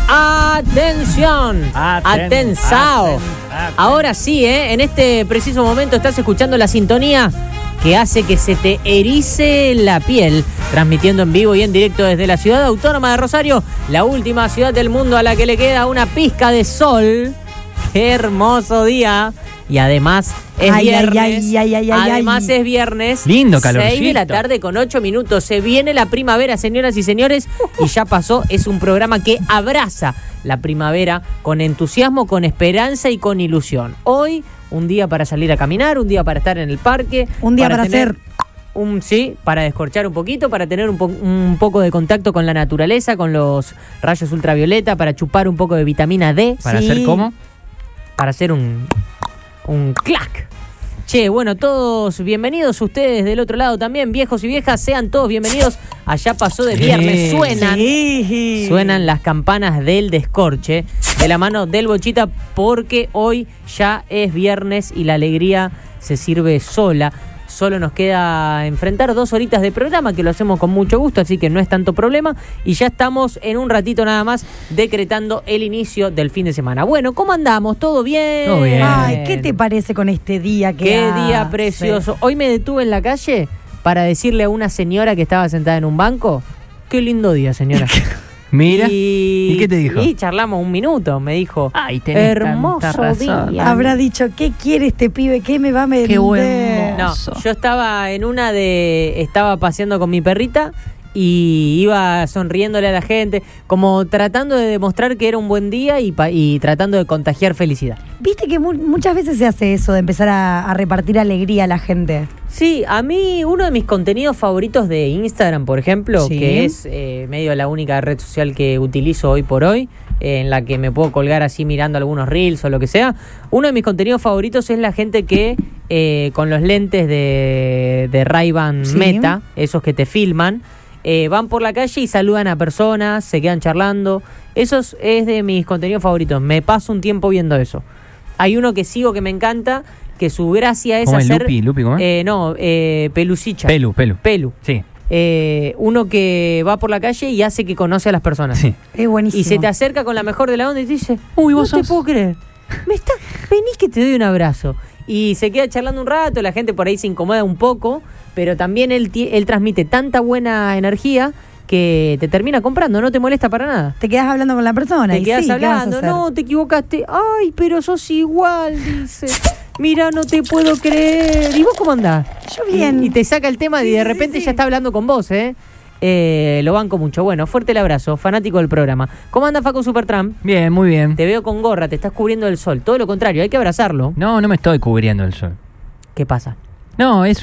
¡Atención! ¡Atensao! Ahora sí, en este preciso momento estás escuchando la sintonía que hace que se te erice la piel, transmitiendo en vivo y en directo desde la ciudad autónoma de Rosario, la última ciudad del mundo a la que le queda una pizca de sol. ¡Qué hermoso día! Y además es viernes. Además es viernes. Lindo calorcito. 6 de la tarde con 8 minutos. Se viene la primavera, señoras y señores. Y ya pasó. Es un programa que abraza la primavera con entusiasmo, con esperanza y con ilusión. Hoy, un día para salir a caminar, un día para estar en el parque. Un día para hacer... para descorchar un poquito, para tener un poco de contacto con la naturaleza, con los rayos ultravioleta, para chupar un poco de vitamina D. ¿Para hacer cómo? Para hacer un clac. Che, bueno, todos bienvenidos, ustedes del otro lado también, viejos y viejas, sean todos bienvenidos. Allá pasó de viernes, suenan las campanas del descorche, de la mano del Bochita, porque hoy ya es viernes y la alegría se sirve sola. Solo nos queda enfrentar 2 horitas de programa, que lo hacemos con mucho gusto, así que no es tanto problema. Y ya estamos en un ratito nada más decretando el inicio del fin de semana. Bueno, ¿cómo andamos? ¿Todo bien? Todo bien. Ay, ¿qué te parece con este día que Qué hace? día precioso. Hoy me detuve en la calle para decirle a una señora que estaba sentada en un banco, qué lindo día, señora. Mira, ¿y qué te dijo? Y charlamos un minuto, me dijo, ay, tenés hermoso tanta razón. día. Habrá dicho, ¿qué quiere este pibe? ¿Qué me va a vender? Qué buen No, yo estaba estaba paseando con mi perrita y iba sonriéndole a la gente, como tratando de demostrar que era un buen día y tratando de contagiar felicidad. Viste que muchas veces se hace eso, de empezar a repartir alegría a la gente. Sí, a mí uno de mis contenidos favoritos de Instagram, por ejemplo, Sí. que es medio la única red social que utilizo hoy por hoy, en la que me puedo colgar así mirando algunos reels o lo que sea. Uno de mis contenidos favoritos es la gente que con los lentes de Ray-Ban Sí. Meta, esos que te filman, van por la calle y saludan a personas, se quedan charlando. Eso es de mis contenidos favoritos. Me paso un tiempo viendo eso. Hay uno que sigo que me encanta, que su gracia es ¿Cómo es hacer... Lupi, ¿cómo es? Pelusicha. Pelu. Sí. Uno que va por la calle y hace que conoce a las personas. Sí. Es buenísimo. Y se te acerca con la mejor de la onda y te dice, Uy, no vos te sos... puedo creer. Vení que te doy un abrazo. Y se queda charlando un rato, la gente por ahí se incomoda un poco, pero también él transmite tanta buena energía que te termina comprando, no te molesta para nada. Te quedas hablando con la persona. Te y quedas sí, ¿qué vas a hablando, hacer? no, te equivocaste. Ay, pero sos igual, dice. Mira, no te puedo creer. ¿Y vos cómo andás? Yo bien. Y te saca el tema y de repente ya está hablando con vos, lo banco mucho. Bueno, fuerte el abrazo, fanático del programa. ¿Cómo anda Facu Supertramp? Bien, muy bien. Te veo con gorra, te estás cubriendo del sol. Todo lo contrario, hay que abrazarlo. No me estoy cubriendo el sol. ¿Qué pasa? No, es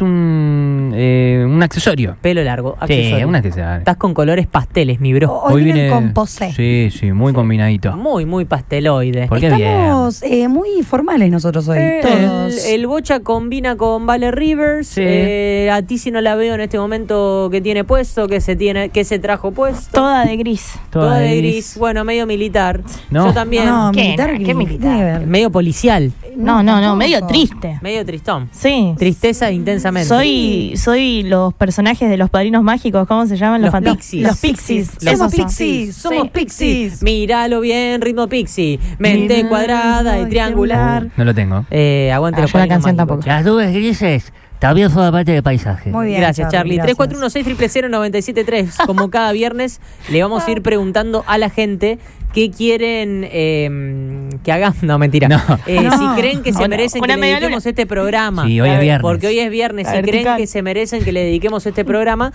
un accesorio. Pelo largo, accesorio. Sí, un accesorio. Estás con colores pasteles, mi bro. Hoy vienen con posé. Sí, muy combinadito. Muy pasteloide. ¿Por qué Estamos muy formales nosotros hoy, todos. El Bocha combina con Vale Rivers. Sí. A ti si no la veo en este momento que tiene puesto, que se trajo puesto. Toda de gris. Toda de gris. Bueno, medio militar. No. Yo también. No, ¿Qué? militar, ¿Qué ¿qué militar? Medio policial. No, tampoco. medio triste. Medio tristón. Sí. Tristeza intensamente. Soy los personajes de los Padrinos Mágicos, ¿cómo se llaman? Los Pixies. Los Pixies. Somos Esos son. Pixies, somos Sí. Pixies. Míralo bien, ritmo pixie. Mente cuadrada y triangular. No lo tengo. Aguante los yo la Padrinos canción Mágicos. tampoco. Las nubes grises también forman parte del paisaje. Muy bien, Gracias, Charlie. gracias. 341-600-973. Como cada viernes, le vamos a ir preguntando a la gente qué quieren que hagan. No, mentira. No. Si creen que se Una- merecen que una le media dediquemos luna. este programa. Sí, hoy es viernes. Porque hoy es viernes. La Si creen vertical. que se merecen que le dediquemos este programa,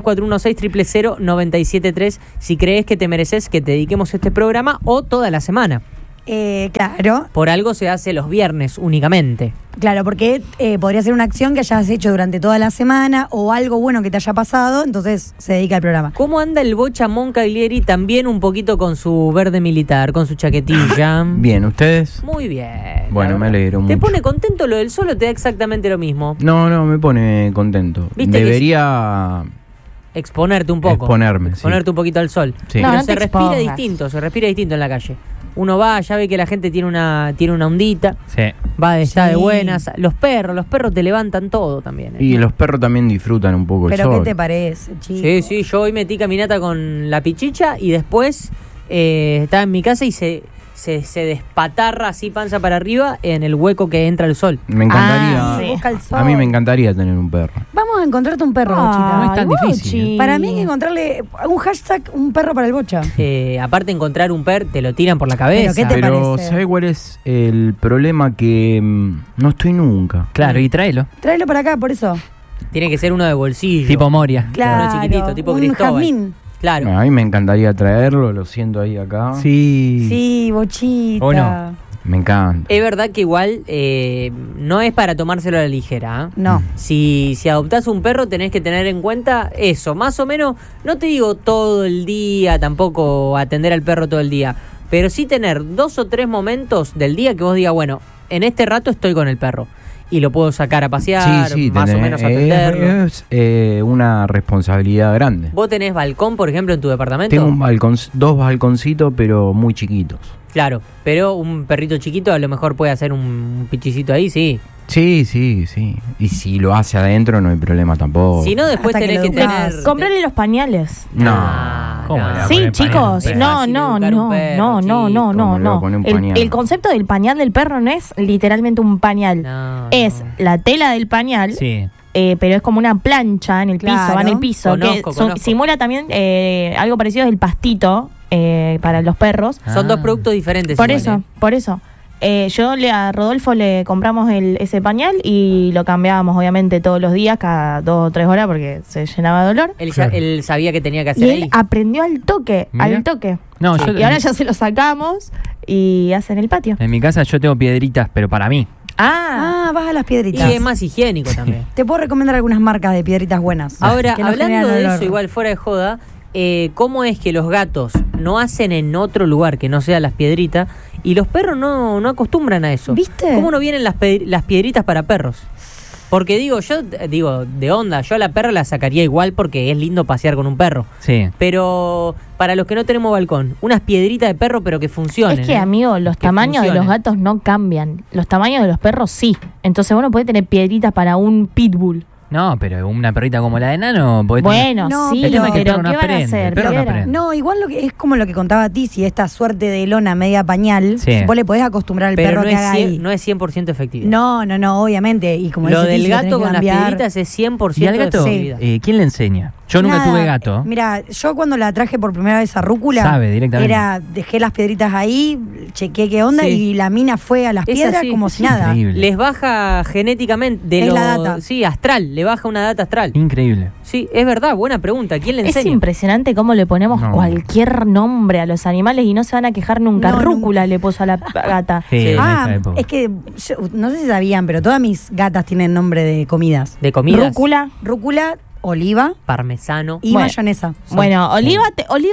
341-600-973. Si crees que te mereces que te dediquemos este programa o toda la semana. Claro, Por algo se hace los viernes únicamente. porque podría ser una acción que hayas hecho durante toda la semana o algo bueno que te haya pasado, entonces se dedica al programa. ¿Cómo anda el Bocha Moncaglieri? También un poquito con su verde militar, con su chaquetilla. Bien, ¿ustedes? Muy bien. Bueno, la me verdad. alegro ¿Te mucho. pone contento lo del sol o te da exactamente lo mismo? No, me pone contento. ¿Viste que Debería Exponerte un poco. exponerme, sí. Exponerte un poquito al sol. Sí. Pero No, no se te respira expongas. distinto en la calle. Uno va, ya ve que la gente tiene una ondita, Sí. está de Sí. buenas. Los perros te levantan todo también. Y los perros también disfrutan un poco el Pero sol. ¿qué te parece, chico? Sí, yo hoy metí caminata con la pichicha y después estaba en mi casa y se despatarra así panza para arriba en el hueco que entra el sol. Me encantaría. sí. Busca el sol. A mí me encantaría tener un perro. Vamos a encontrarte un perro, Bochita. No es tan Bochi. difícil, Para mí hay que encontrarle un hashtag, un perro para el Bocha. Aparte encontrar un perro, te lo tiran por la cabeza. ¿Pero qué te Pero parece? ¿sabe cuál es el problema? Que no estoy nunca. Claro, y tráelo. Tráelo para acá, por eso. Tiene que ser uno de bolsillo. Tipo Moria. Claro. Uno chiquitito, tipo un Cristóbal. jazmín. Claro. Bueno, a mí me encantaría traerlo, lo siento ahí acá. Sí. Sí, Bochita. ¿O no? Me encanta. Es verdad que igual no es para tomárselo a la ligera. No. Si adoptás un perro tenés que tener en cuenta eso, más o menos, no te digo todo el día, tampoco atender al perro todo el día, pero sí tener 2 o 3 momentos del día que vos digas, bueno, en este rato estoy con el perro y lo puedo sacar a pasear, más o menos atenderlo. Es una responsabilidad grande. ¿Vos tenés balcón, por ejemplo, en tu departamento? Tengo dos balconcitos, pero muy chiquitos. Claro, pero un perrito chiquito a lo mejor puede hacer un pichicito ahí, sí. Sí. Y si lo hace adentro no hay problema tampoco. Si no, después Hasta que tenés lo que educás. tener... Comprarle los pañales. No. ¿Cómo le va a Sí, poner chicos, pañal? no, fácil no, educar un no, perro, no, no, chico. no, ¿Cómo le va a poner un pañal? El concepto del pañal del perro no es literalmente un pañal. No, Es no. la tela del pañal, Sí. pero es como una plancha en el piso, Claro. va en el piso, Conozco. simula también algo parecido al pastito para los perros. Son dos Ah. productos diferentes. Por igual, eso, por eso. A Rodolfo le compramos ese pañal y lo cambiábamos obviamente todos los días, cada 2 o 3 horas porque se llenaba de dolor. Él sabía que tenía que Y hacer él ahí. aprendió al toque, Mira. No, Sí. yo Y ahora ya se lo sacamos y hace en el patio. en mi casa yo tengo piedritas, pero para mí. Ah, vas a las Y piedritas. es más higiénico también. Te puedo recomendar algunas marcas de piedritas buenas. Ahora, que no hablando generan de olor. eso, igual fuera de joda, ¿cómo es que los gatos no hacen en otro lugar que no sea las piedritas y los perros no acostumbran a eso? ¿Viste? ¿Cómo no vienen las piedritas para perros? Porque de onda, yo a la perra la sacaría igual porque es lindo pasear con un perro. Sí. Pero para los que no tenemos balcón, unas piedritas de perro pero que funcionen. Es que, amigo, los Que tamaños de los funcionen. gatos no cambian. Los tamaños de los perros sí. Entonces vos no podés tener piedritas para un pitbull. No, pero una perrita como la de Nano. podés tener- Bueno, No, sí, el tema es que el pero perro no ¿qué van a aprende, hacer? el perro no Piedra? aprende. No, igual es como lo que contaba Tizi, esta suerte de lona media pañal. Sí. Vos le podés acostumbrar al pero perro no que es, haga 100, ahí. no es 100% efectivo. No, obviamente. Y como Lo dice del Tizi, gato con las piedritas piedritas es 100% ¿Y al gato? efectividad. ¿Quién le enseña? Yo nunca tuve gato. Mira, yo cuando la traje por primera vez a Rúcula, Sabe directamente. dejé las piedritas ahí, chequeé qué onda Sí. y la mina fue a las Es piedras así, como es si nada. increíble. Les baja genéticamente de Es lo, la data. Sí, astral, le baja una data astral. Increíble. Sí, es verdad, buena pregunta. ¿Quién le Es enseña? impresionante cómo le ponemos No. cualquier nombre a los animales y no se van a quejar nunca. No, Rúcula le puso a la gata. Sí, en Ah, esa época. es que no sé si sabían, pero todas mis gatas tienen nombre de comidas. De comidas. Rúcula. Rúcula, oliva Parmesano. y Bueno. mayonesa. Bueno, Oliva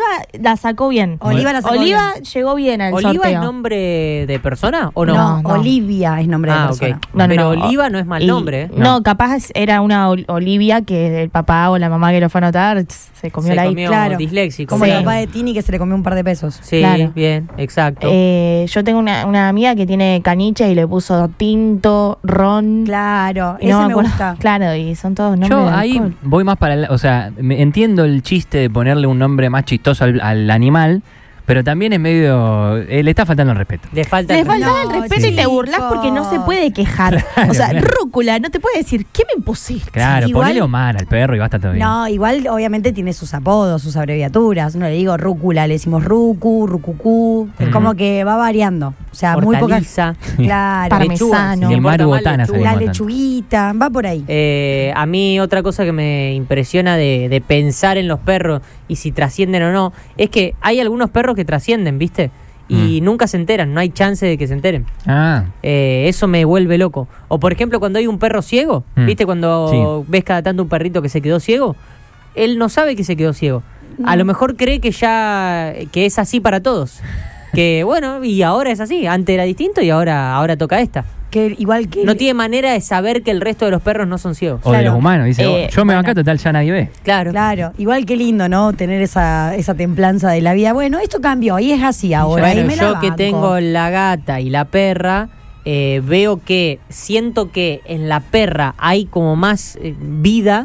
la sacó bien. Oliva la sacó Oliva llegó bien al ¿Oliva sorteo. es nombre de persona o no? No, No. Olivia es nombre de Ah, persona. ok. No, no, Pero no. Oliva no es mal Y- nombre. ¿eh? No, capaz era una Olivia que el papá o la mamá que lo fue a anotar se comió Se la comió Claro. disléxico. Como Sí. el papá de Tini que se le comió un par de pesos. Sí, Claro. bien, exacto. Yo tengo una amiga que tiene caniche y le puso tinto, ron. Claro, y ese no me acuerdo. gusta. Claro, y son todos nombres Yo de ahí alcohol. voy más para o sea, entiendo el chiste de ponerle un nombre más chistoso al animal, pero también es medio le está faltando el respeto. Le falta Le el- faltaba el No, respeto y te chicos. burlas porque no se puede quejar. O sea, claro. Rúcula no te puede decir, ¿qué me pusiste? Claro, Igual- ponele Omar al perro y basta todo bien. No, igual obviamente tiene sus apodos, sus abreviaturas. No le digo rúcula, le decimos rucu, rucucú. Es como que va variando. O sea, muy pocas. Hortaliza. Claro. Parmesano. Si se Ni porta Maru mal, Botana lechuga. La salimos. lechuguita, va por ahí. A mí otra cosa que me impresiona de pensar en los perros y si trascienden o no, es que hay algunos perros que trascienden, ¿viste? Y nunca se enteran, no hay chance de que se enteren. Ah, Eso me vuelve loco. O por ejemplo cuando hay un perro ciego, ¿viste? Cuando ves cada tanto un perrito que se quedó ciego, él no sabe que se quedó ciego. A lo mejor cree que que es así para todos. Que bueno, y ahora es así. Antes era distinto y ahora toca esta. Que igual que. No tiene manera de saber que el resto de los perros no son ciegos. o de Claro. los humanos, dice, yo me bueno. acá, total, ya nadie ve. Claro. Claro, igual que lindo, ¿no? Tener esa templanza de la vida. Bueno, esto cambió y es así ahora. Bueno, y me la yo que banco. tengo la gata y la perra, siento que en la perra hay como más vida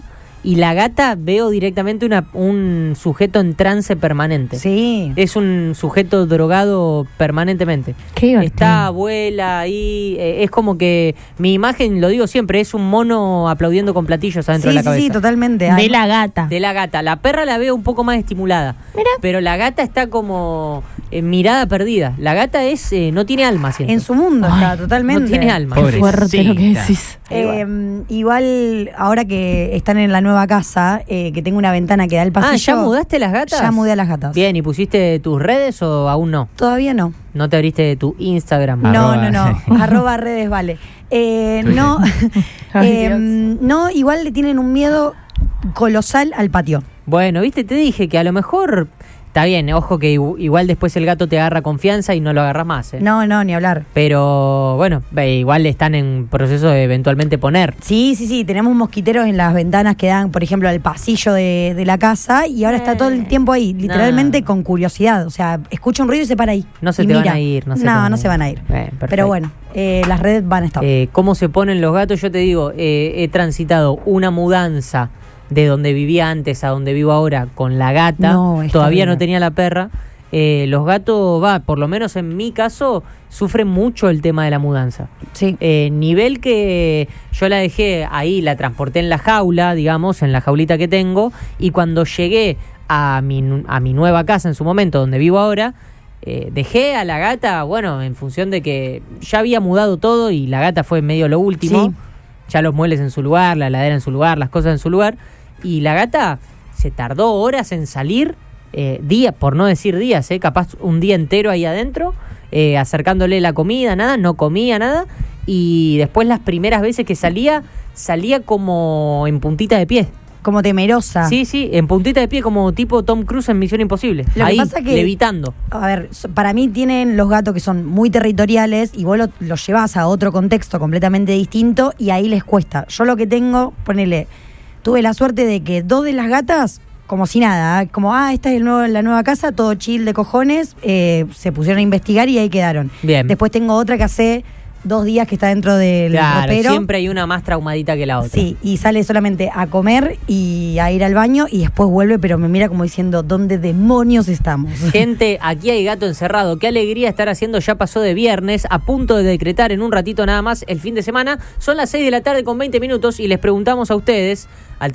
Y la gata veo directamente un sujeto en trance permanente. Sí. Es un sujeto drogado permanentemente. Qué divertido. Está, vuela ahí. Es como que mi imagen, lo digo siempre, es un mono aplaudiendo con platillos adentro de la cabeza. Sí, totalmente. De la gata. De la gata. La perra la veo un poco más estimulada. Mira. Pero la gata está como mirada perdida. La gata es no tiene alma, siento. En su mundo está totalmente. No tiene alma. Qué fuerte lo que Pobrecita. decís. Igual, ahora que están en la nueva casa, que tengo una ventana que da al pasillo. ¿Ya mudaste las gatas? Ya mudé a las gatas. Bien, ¿y pusiste tus redes o aún no? Todavía no. ¿No te abriste tu Instagram? Arroba. No. @ redes vale. No, Ay, Dios. no, igual le tienen un miedo colosal al patio. Bueno, viste, te dije que a lo mejor... Está bien, ojo que igual después el gato te agarra confianza y no lo agarras más. No, ni hablar. Pero bueno, igual están en proceso de eventualmente poner. Sí, tenemos mosquiteros en las ventanas que dan, por ejemplo, al pasillo de la casa y ahora está todo el tiempo ahí, literalmente No. con curiosidad. O sea, escucha un ruido y se para ahí. No se y te mira. van a ir. No se van a ir. Perfecto. Pero bueno, las redes van a estar. ¿Cómo se ponen los gatos? Yo te digo, he transitado una mudanza de donde vivía antes a donde vivo ahora con la gata. No, es todavía no terrible. tenía la perra. Los gatos, por lo menos en mi caso, sufren mucho el tema de la mudanza. Sí. Nivel que yo la dejé ahí, la transporté en la jaula, digamos, en la jaulita que tengo, y cuando llegué a mi nueva casa en su momento, donde vivo ahora, dejé a la gata, bueno, en función de que ya había mudado todo y la gata fue medio lo último. Sí. Ya los muebles en su lugar, la heladera en su lugar, las cosas en su lugar. Y la gata se tardó horas en salir, días, por no decir días, capaz un día entero ahí adentro, acercándole la comida, nada, no comía nada. Y después las primeras veces que salía como en puntita de pie. Como temerosa. Sí, en puntita de pie, como tipo Tom Cruise en Misión Imposible. Lo que ahí, pasa que- levitando. A ver, para mí tienen los gatos que son muy territoriales y vos los llevas a otro contexto completamente distinto y ahí les cuesta. Yo lo que tengo, tuve la suerte de que 2 de las gatas, como si nada, como, esta es la nueva casa, todo chill de cojones, se pusieron a investigar y ahí quedaron. Bien. Después tengo otra que hace 2 días que está dentro del Claro, ropero. siempre hay una más traumadita que la otra. Sí, y sale solamente a comer y a ir al baño y después vuelve, pero me mira como diciendo, ¿dónde demonios estamos? Gente, aquí hay gato encerrado. Qué alegría estar haciendo Ya Pasó de Viernes, a punto de decretar en un ratito nada más el fin de semana. Son las 6 de la tarde con 20 minutos y les preguntamos a ustedes al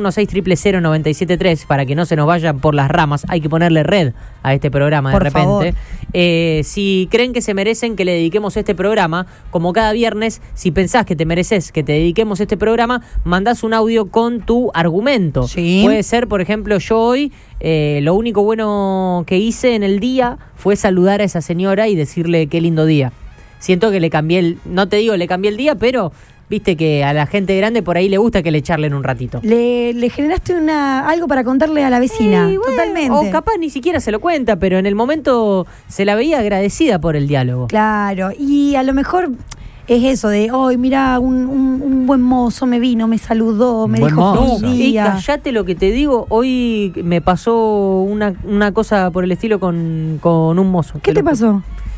3416000973 para que no se nos vayan por las ramas. Hay que ponerle red a este programa Por de repente. Si creen que se merecen que le dediquemos este programa, como cada viernes, si pensás que te mereces que te dediquemos este programa, mandás un audio con tu argumento. Sí. Puede ser, por ejemplo, yo hoy lo único bueno que hice en el día fue saludar a esa señora y decirle qué lindo día. Siento que le cambié no te digo le cambié el día, pero viste que a la gente grande por ahí le gusta que le charlen un ratito. Le generaste algo para contarle a la vecina, Y bueno, totalmente. O capaz ni siquiera se lo cuenta, pero en el momento se la veía agradecida por el diálogo. Claro, y a lo mejor es eso de, hoy mira, un buen mozo me vino, me saludó, me Un buen dijo mozo. feliz Y día. callate lo que te digo, hoy me pasó una cosa por el estilo con un mozo. ¿Qué te pasó?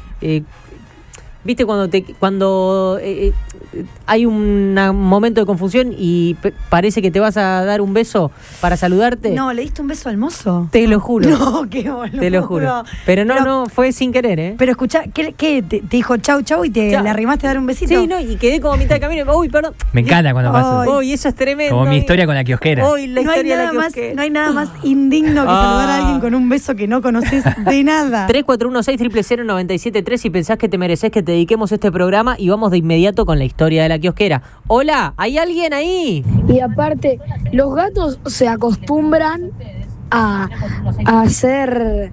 ¿Viste cuando hay un momento de confusión y parece que te vas a dar un beso para saludarte? No, ¿le diste un beso al mozo? Te lo juro. No, qué boludo. Te lo juro. Pero no, fue sin querer, ¿eh? Pero escuchá, ¿qué te dijo chau y te Chau. le arrimaste a dar un besito? Sí, no, y quedé como a mitad de camino. Uy, perdón. Me encanta cuando pasa. Ay. Uy, eso es tremendo. Como mi historia con la kiosquera. Uy, la no hay historia de nada la más, kiosquera. no hay nada más indigno que saludar a alguien con un beso que no conoces de nada. 3416000973 si pensás que te mereces que te dediquemos este programa y vamos de inmediato con la historia de la kiosquera. Hola, ¿hay alguien ahí? Y aparte, los gatos se acostumbran a hacer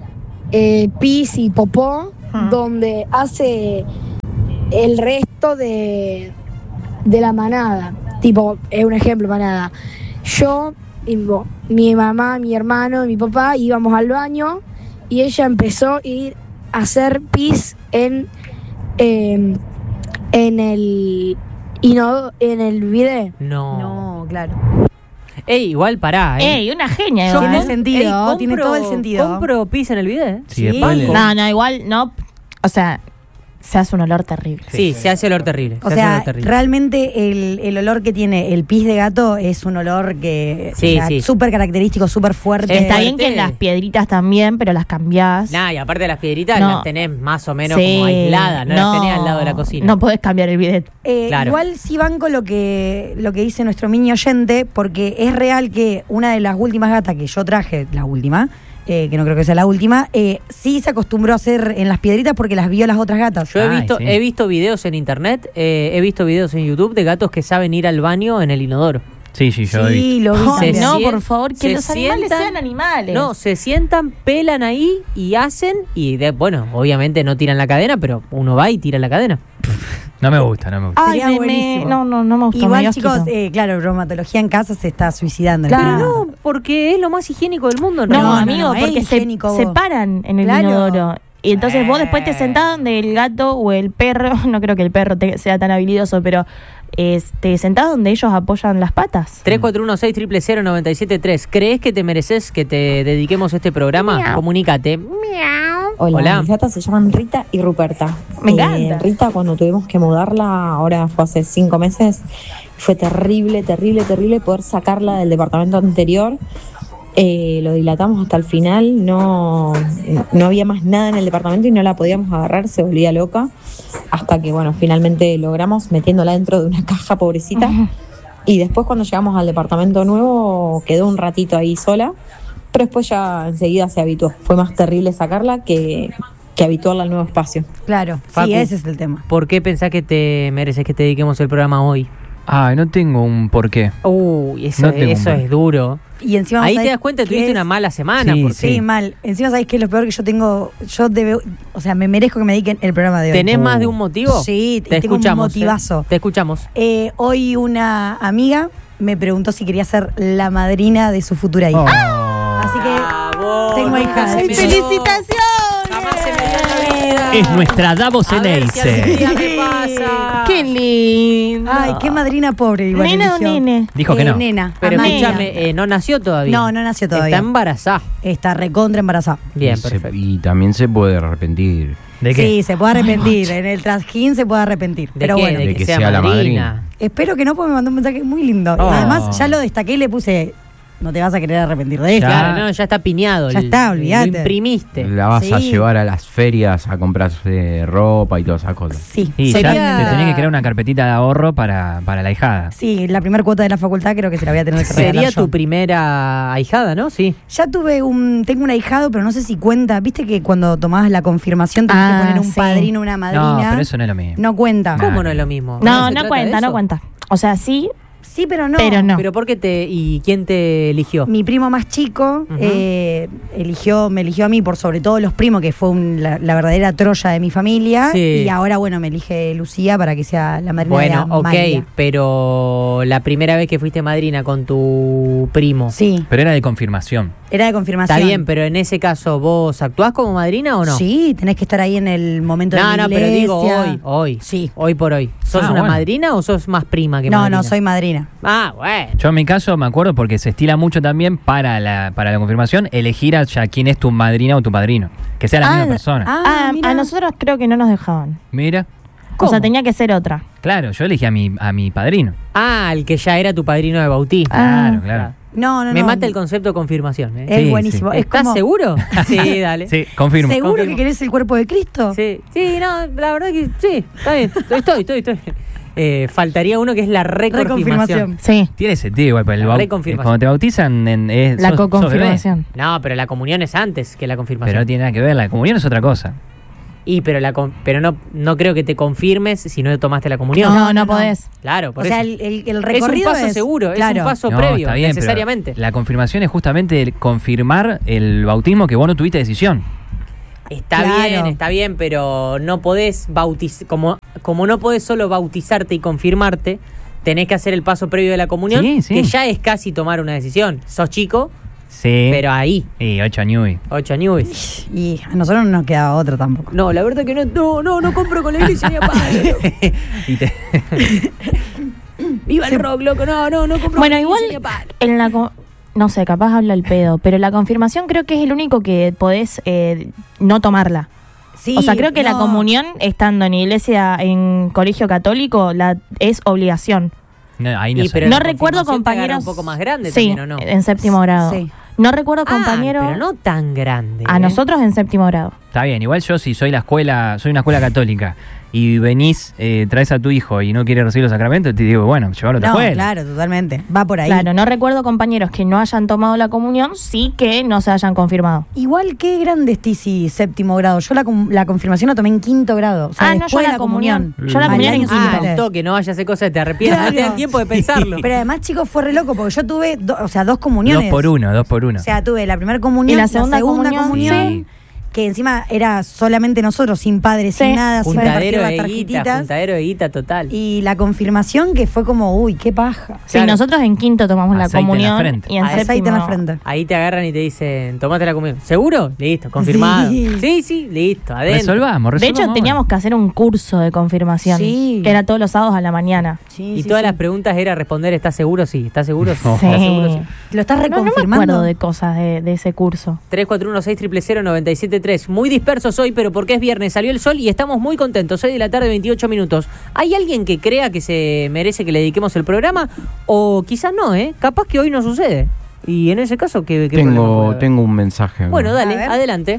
pis y popó donde hace el resto de la manada. Tipo, un ejemplo, manada. Yo, mi mamá, mi hermano y mi papá íbamos al baño y ella empezó a ir a hacer pis en el bidet. No, claro. Ey, igual pará, ¡Ey, una genia! Yo igual. tiene sentido, tiene todo el sentido. ¿Compro pis en el video? Sí, después le- No, igual no. O sea, se hace un olor terrible. Sí, se hace olor terrible. O se hace sea, olor terrible. realmente el olor que tiene el pis de gato es un olor que Sí, sí. súper característico, súper fuerte. Es Está fuerte. bien que en las piedritas también, pero las cambiás. Nah, y aparte de las piedritas No. las tenés más o menos Sí, como aisladas, no las tenés al lado de la cocina. No podés cambiar el bidet. Claro. Igual sí banco lo que dice nuestro mini oyente, porque es real que una de las últimas gatas que yo traje, la última, que no creo que sea la última, sí se acostumbró a hacer en las piedritas porque las vio las otras gatas. Yo Ay, sí. he visto videos en internet, he visto videos en YouTube de gatos que saben ir al baño en el inodoro. Sí, yo vi. Sí, lo vi Se también. no, sien- por favor, que se los animales sientan- sean animales. No, se sientan, pelan ahí y hacen, y bueno, obviamente no tiran la cadena, pero uno va y tira la cadena. No me gusta. Ay, Sería buenísimo. no me gustó. me Igual, dio chicos, asquito. claro, bromatología en casa se está suicidando. Claro. Pero no, porque es lo más higiénico del mundo. No, no, amigo, no, es porque higiénico, se vos. paran en el Claro. inodoro. Y entonces vos después te sentás donde el gato o el perro, no creo que el perro sea tan habilidoso, pero te sentás donde ellos apoyan las patas. 341-600-973. ¿Crees que te mereces que te dediquemos este programa? Miau. Comunícate. Hola, Hola. mis gatas se llaman Rita y Ruperta. Me encanta. Rita, cuando tuvimos que mudarla, ahora fue hace 5 meses, fue terrible poder sacarla del departamento anterior. Lo dilatamos hasta el final, no había más nada en el departamento y no la podíamos agarrar, se volvía loca, hasta que bueno, finalmente logramos metiéndola dentro de una caja, pobrecita. Y después cuando llegamos al departamento nuevo quedó un ratito ahí sola, pero después ya enseguida se habituó. Fue más terrible sacarla que habituarla al nuevo espacio. Claro, Facu. sí, ese es el tema. ¿Por qué pensás que te mereces que te dediquemos el programa hoy? Ay, no tengo un porqué. Uy, eso, No tengo eso un- es duro. Y encima Ahí ¿sabés te das cuenta que qué tuviste es? una mala semana. Sí, porque Sí, mal. Encima, ¿sabéis qué es lo peor que yo tengo? O sea, me merezco que me dediquen el programa de hoy. ¿Tenés más de un motivo? Sí, te tengo un escuchamos. motivazo. Te escuchamos. Hoy una amiga me preguntó si quería ser la madrina de su futura hija. Oh. Así que Bravo, tengo nunca hija. se me dio. ¡Felicitaciones! Jamás se me dio en la vida. Es nuestra Davos A ver si algún Eneise. día me pasa. ¡Qué lindo! Ay, qué madrina pobre igual ¿Nena o eligió. nene? Dijo que no. Nena. Pero Amalia. escúchame, no nació todavía. No, no nació todavía. Está embarazada. Está recontra embarazada. Bien, Y se- perfecto. y también se puede arrepentir. ¿De qué? Sí, se puede arrepentir. En el trajín se puede arrepentir. ¿De Pero qué? bueno. De De que que sea sea la madrina. madrina. Espero que no, porque me mandó un mensaje muy lindo. Oh. Además, ya lo destaqué y le puse, no te vas a querer arrepentir de esto. Ya. Claro, no, ya está piñado. Ya está, olvídate. Lo imprimiste. La vas a Sí. llevar a las ferias a comprarse ropa y todas esas cosas. Sí. Y Sería- ya te tenés que crear una carpetita de ahorro para la hijada. Sí, la primera cuota de la facultad creo que se la voy a tener que regalar Sería yo. tu primera ahijada, ¿no? Sí. Ya tengo un ahijado, pero no sé si cuenta. Viste que cuando tomabas la confirmación tenías que poner un sí. padrino, una madrina. No, pero eso no es lo mismo. No cuenta. Nah. ¿Cómo no es lo mismo? No, se no trata cuenta, de no eso? cuenta. O sea, sí, Sí, pero no. pero no. Pero ¿por qué ¿y quién te eligió? Mi primo más chico Ujú. me eligió a mí por sobre todo los primos, que fue la verdadera Troya de mi familia. Sí. Y ahora, bueno, me elige Lucía para que sea la madrina Bueno, de ok, Amalia. pero la primera vez que fuiste madrina con tu primo. Sí, Pero era de confirmación. era de confirmación. Está bien, pero en ese caso, ¿vos actuás como madrina o no? Sí, tenés que estar ahí en el momento de No, la no, pero digo iglesia. hoy. Sí. Hoy por hoy. ¿Sos Ah, una bueno. madrina o sos más prima que No, madrina? no, soy madrina. Ah, bueno. Yo en mi caso me acuerdo porque se estila mucho también para la confirmación elegir a ya quién es tu madrina o tu padrino. Que sea la misma persona. mira. a nosotros creo que no nos dejaban. Mira, O sea, tenía que ser otra. claro, yo elegí a mi padrino. Ah, el que ya era tu padrino de bautismo. Claro, claro. No, no, Me no. mata el concepto de confirmación. ¿eh? Es Sí, buenísimo. Es ¿Estás como, seguro? Sí, dale. Sí, confirmo. ¿Seguro Confirmo. que querés el cuerpo de Cristo? Sí, no, la verdad que sí, está bien. Estoy. Faltaría uno que es la reconfirmación. Reconfirmación. Sí, Tiene sentido igual, pero La reconfirmación. cuando te bautizan la sos bebé. co-confirmación. No, pero la comunión es antes que la confirmación. Pero no tiene nada que ver, la comunión es otra cosa. Pero no creo que te confirmes si no tomaste la comunión. No podés. Claro, por O sea, eso. el Es un recorrido paso seguro, claro. es un paso No, previo, está bien, pero necesariamente. la confirmación es justamente el confirmar el bautismo que vos no tuviste decisión. Claro. Está bien, pero no podés bautizar, como no podés solo bautizarte y confirmarte, tenés que hacer el paso previo de la comunión, Sí, sí. que ya es casi tomar una decisión. Sos chico, Sí. pero ahí, Y 8 años. 8 años. Y a nosotros no nos quedaba otra tampoco. No, la verdad que no compro con la iglesia ni a palo. Y te- Viva el rock, loco, no compro Bueno, con igual la iglesia ni a palo. en la no sé, capaz habla el pedo, pero la confirmación creo que es el único que podés no tomarla. Sí, O sea, creo que la no. comunión, estando en iglesia, en colegio católico, es obligación. No, ahí no Y, sé. pero No la recuerdo confirmación te agarra compañeros. un poco más grande Sí, también, ¿o no? en séptimo grado. Sí. No recuerdo compañeros. Pero no tan grande. A nosotros en séptimo grado. Está bien, igual yo si soy una escuela católica y venís, traes a tu hijo y no quiere recibir los sacramentos, te digo, bueno, llevarlo a tu No, escuela. claro, totalmente. Va por ahí. Claro, no recuerdo compañeros que no hayan tomado la comunión, sí que no se hayan confirmado. Igual, qué grande es Tizi, séptimo grado. Yo la confirmación la tomé en quinto grado. O sea, No, yo después de la comunión. Yo la Al comunión en año quinto. siguiente. un toque, no vaya a hacer cosas que te arrepientas. No te dan tiempo de pensarlo. Pero además, chicos, fue re loco porque yo tuve, dos comuniones. 2 por 1. O sea, tuve la primera comunión, Y la segunda comunión, comunión, que encima era solamente nosotros, sin padres, Sí. sin nada, sin repartir Juntadero las de guita, tarjetitas. juntadero de guita total. Y la confirmación que fue como, uy, qué paja. Sí, Claro. nosotros en quinto tomamos la Aceite en la comunión frente. y en Aceite séptimo. en la frente. Ahí te agarran y te dicen, tomate la comunión. ¿Seguro? Listo, confirmado. Sí. Sí, listo, adentro. Resolvamos. De hecho, teníamos que hacer un curso de confirmación. Sí. Que era todos los sábados a la mañana. Sí, Y sí, todas sí. las preguntas era responder, ¿estás seguro? Sí, ¿estás seguro? Sí. Sí. ¿Estás seguro? Sí. ¿Lo estás No me reconfirmando? acuerdo de cosas de ese curso. 341-6000-973. Muy dispersos hoy, pero porque es viernes, salió el sol y estamos muy contentos. 6 de la tarde, 28 minutos. ¿Hay alguien que crea que se merece que le dediquemos el programa? O quizás no, ¿eh? Capaz que hoy no sucede. Y en ese caso, ¿qué problema puede haber? Tengo un mensaje acá. Bueno, A dale, ver. adelante.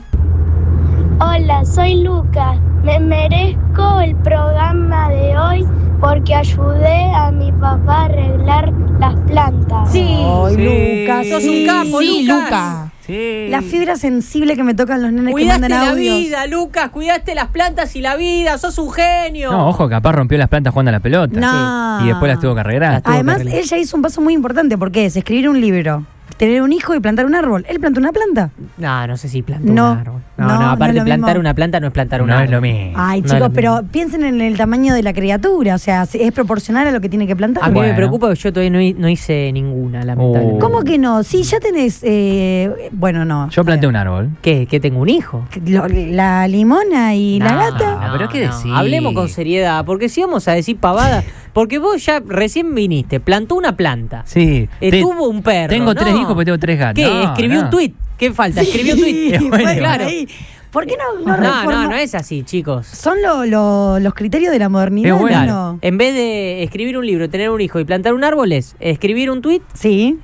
Hola, soy Lucas. Me merezco el programa de hoy porque ayudé a mi papá a arreglar las plantas. Ay, Lucas, sos sí. un capo, Sí, Lucas. Luca. Sí. La fibra sensible que me tocan los nenes que Cuidaste mandan la audios. vida, Lucas. Cuidaste las plantas y la vida. Sos un genio. No, ojo, capaz rompió las plantas jugando a la pelota. No. Y después las tuvo que arreglar. tuvo que Además, arreglar. ella hizo un paso muy importante porque es escribir un libro, tener un hijo y plantar un árbol. Él plantó una planta. No sé si plantó No, un árbol. no, No, no aparte es lo plantar mismo. una planta no es plantar un No árbol. es lo mismo. Ay, No es chicos, lo pero mismo. piensen en el tamaño de la criatura. O sea, es proporcional a lo que tiene que plantar. A mí Bueno. me preocupa que yo todavía no hice ninguna, lamentablemente. ¿Cómo que no? Sí, ya tenés. Bueno, no. Yo planté un árbol. ¿Qué? ¿Que tengo un hijo? La limona y la No, gata. Ah, pero ¿qué decís? Hablemos con seriedad, porque si vamos a decir pavadas, porque vos ya recién viniste, plantó una planta, Sí. tuvo un perro. Tengo ¿no? 3 hijos, pero tengo 3 gatos. ¿Qué? No, Escribió no. un tuit. ¿Qué falta? Escribió un tuit. Sí, Bueno, fue claro. ahí. ¿Por qué no No, reformó? no es así, chicos. Son los criterios de la modernidad, Es bueno. ¿no? En vez de escribir un libro, tener un hijo y plantar un árbol, es escribir un tuit, Sí.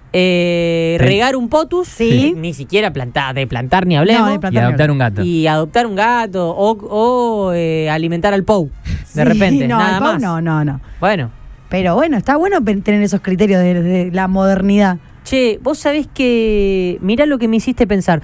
regar un potus, Sí. ni siquiera de plantar ni hablemos, No, de Y plantar adoptar un gato. y adoptar un gato o alimentar al Pou, de Sí, repente, no, nada el Pau más. No. Bueno. Pero bueno, está bueno tener esos criterios de la modernidad. Che, vos sabés que... Mirá lo que me hiciste pensar.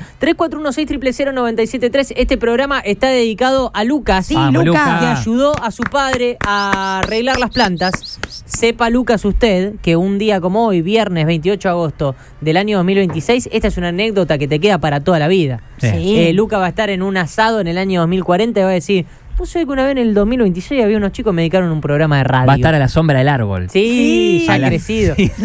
341-6000-973. Este programa está dedicado a Lucas. Sí, Vamos, Lucas. Lucas. Que ayudó a su padre a arreglar las plantas. Sepa, Lucas, usted que un día como hoy, viernes 28 de agosto del año 2026, esta es una anécdota que te queda para toda la vida. Sí. Lucas va a estar en un asado en el año 2040 y va a decir... ¿Vos sabés que una vez en el 2026 había unos chicos que me dedicaron un programa de radio? Va a estar a la sombra del árbol. Sí, Sí. ya A la- crecido. Sí.